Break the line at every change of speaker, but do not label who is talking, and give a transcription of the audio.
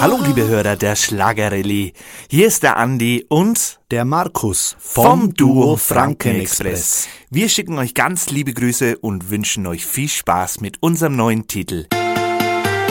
Hallo liebe Hörer der Schlagerrallye, hier ist der Andi und
der Markus
vom Duo Franken-Express. Wir schicken euch ganz liebe Grüße und wünschen euch viel Spaß mit unserem neuen Titel